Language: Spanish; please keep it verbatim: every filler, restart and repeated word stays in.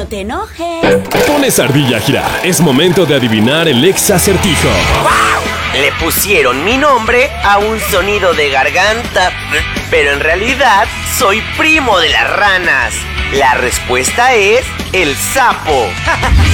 no te enojes. Pon esa ardilla a girar. Es momento de adivinar el ex acertijo. ¡Wow! Le pusieron mi nombre a un sonido de garganta, pero en realidad soy primo de las ranas. La respuesta es el sapo.